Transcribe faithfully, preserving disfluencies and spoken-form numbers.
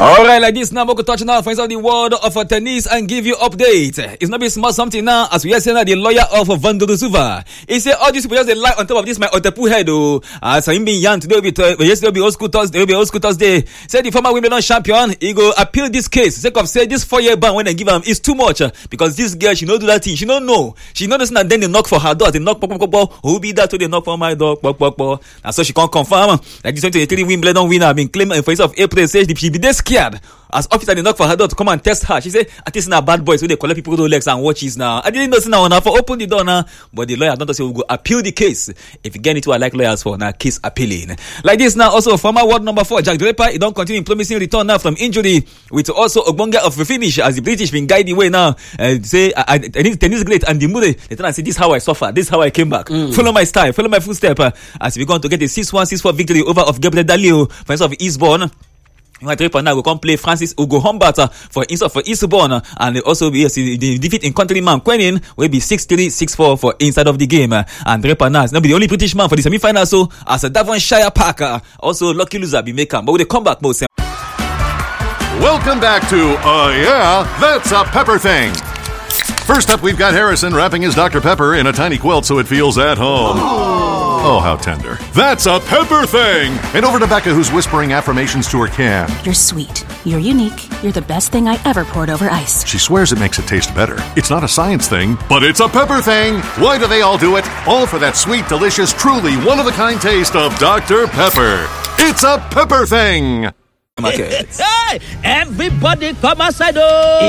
All right, like this now, we're going to touch now for the world of uh, tennis and give you update. It's not be small something now, as we are saying that the lawyer of uh, Vandorusuva. He said all these people just they lie on top of this my Otepu head. Oh, as uh, him being young today will be uh, yesterday will be old school Thursday, will be old school Thursday. Said the former Wimbledon champion, he go appeal this case. Sake of say this four year ban when they give him is too much uh, because this girl she don't do that thing. She don't know. She don't know that then they knock for her door. They knock pop pop pop pop. Who be that to they knock for my door? Pop pop pop. And so she can't confirm that this twenty twenty-three Wimbledon winner been claimed in face of April. Says she be there scared. As officer they knock for her door to come and test her. She said, at least now bad boys, so they collect people Rolex and watches now. I didn't know now now for open the door now. But the lawyer don't say we'll go appeal the case. If you get into I like lawyers for now, case appealing. Like this now, also former world number four, Jack Draper, he don't continue promising return now from injury with also Ogbonge of the finish as the British been guide the way now. And say I, I, I need tennis great and the mood they try and say this is how I suffer, this is how I came back. Mm. Follow my style, follow my footstep uh, as we're going to get a six one six four victory over of Gabriel Dalio, for instance of Eastbourne. Draper now will come play Francis Ugo Humbert uh, for instance for Eastbourne uh, and also be yes, the defeat in countryman Quenin will be six three six four for inside of the game uh, and Draper now is not be the only British man for the semi-final so as a Devonshire Parker also lucky loser be maker but with the comeback most. Welcome back to uh yeah that's a Pepper thing. First up we've got Harrison wrapping his Doctor Pepper in a tiny quilt so it feels at home. Oh, how tender. That's a Pepper thing! And over to Becca, who's whispering affirmations to her can. You're sweet. You're unique. You're the best thing I ever poured over ice. She swears it makes it taste better. It's not a science thing, but it's a Pepper thing! Why do they all do it? All for that sweet, delicious, truly one-of-a-kind taste of Doctor Pepper. It's a Pepper thing! Hey, everybody come outside. Oh.